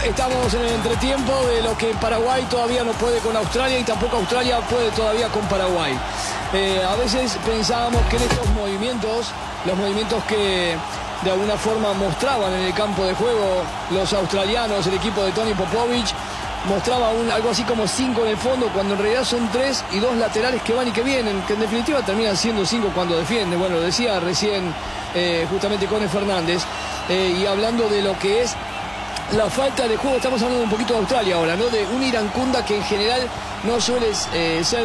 Estamos en el entretiempo de lo que Paraguay todavía no puede con Australia y tampoco Australia puede todavía con Paraguay. A veces pensábamos que en estos movimientos, los movimientos que de alguna forma mostraban en el campo de juego los australianos, el equipo de Tony Popovic, mostraba algo así como 5 en el fondo, cuando en realidad son 3 y 2 laterales que van y que vienen, que en definitiva terminan siendo 5 cuando defienden. Bueno, lo decía recién justamente Cone Fernández, y hablando de lo que es la falta de juego, estamos hablando un poquito de Australia ahora, ¿no? De un Irankunda que en general no suele ser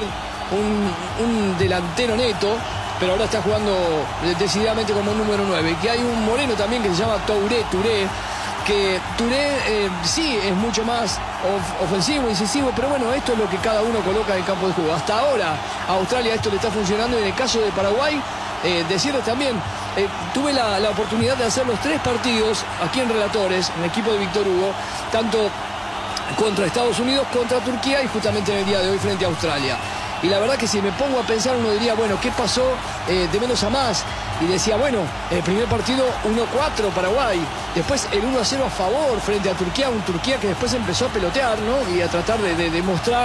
un delantero neto, pero ahora está jugando decididamente como número 9. Que hay un moreno también que se llama Touré, que Touré sí es mucho más ofensivo, incisivo, pero bueno, esto es lo que cada uno coloca en el campo de juego. Hasta ahora a Australia esto le está funcionando, y en el caso de Paraguay, decirles también, tuve la oportunidad de hacer los 3 partidos aquí en Relatores, en el equipo de Víctor Hugo, tanto contra Estados Unidos, contra Turquía y justamente en el día de hoy frente a Australia. Y la verdad que si me pongo a pensar, uno diría, bueno, ¿qué pasó de menos a más? Y decía, bueno, el primer partido 1-4 Paraguay, después el 1-0 a favor frente a Turquía, un Turquía que después empezó a pelotear, ¿no? Y a tratar de demostrar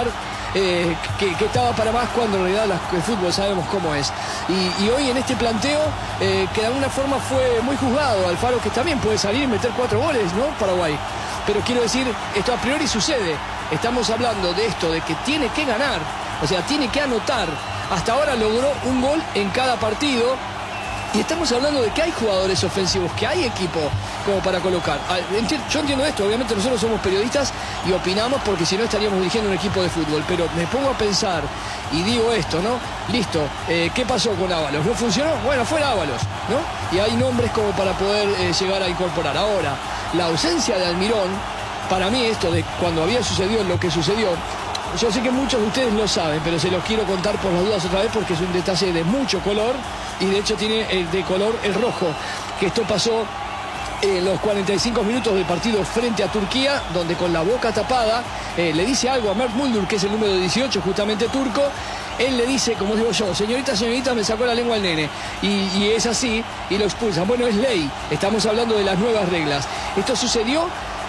que estaba para más, cuando en realidad el fútbol sabemos cómo es. Y hoy en este planteo, que de alguna forma fue muy juzgado, Alfaro, que también puede salir y meter 4 goles, ¿no? Paraguay. Pero quiero decir, esto a priori sucede. Estamos hablando de esto, de que tiene que ganar, o sea, tiene que anotar. Hasta ahora logró un gol en cada partido. Y estamos hablando de que hay jugadores ofensivos, que hay equipo como para colocar. Yo entiendo esto, obviamente nosotros somos periodistas y opinamos, porque si no estaríamos dirigiendo un equipo de fútbol. Pero me pongo a pensar y digo esto, ¿no? Listo, ¿qué pasó con Ábalos? ¿No funcionó? Bueno, fue Ábalos, ¿no? Y hay nombres como para poder llegar a incorporar. Ahora, la ausencia de Almirón, para mí esto de cuando había sucedido lo que sucedió, yo sé que muchos de ustedes lo saben, pero se los quiero contar por las dudas otra vez, porque es un detalle de mucho color, y de hecho tiene de color el rojo, que esto pasó en los 45 minutos del partido frente a Turquía, donde con la boca tapada le dice algo a Mert Muldur, que es el número 18, justamente turco. Él le dice, como digo yo, señorita, me sacó la lengua el nene, y es así, y lo expulsan. Bueno, es ley, estamos hablando de las nuevas reglas. Esto sucedió,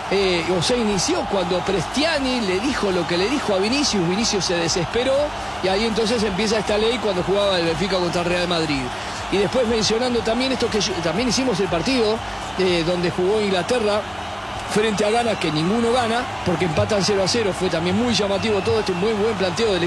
o se inició cuando Prestiani le dijo lo que le dijo a Vinicius se desesperó, y ahí entonces empieza esta ley cuando jugaba el Benfica contra el Real Madrid. Y después mencionando también esto, que también hicimos el partido donde jugó Inglaterra frente a Ghana, que ninguno gana, porque empatan 0-0, fue también muy llamativo todo este muy buen planteo del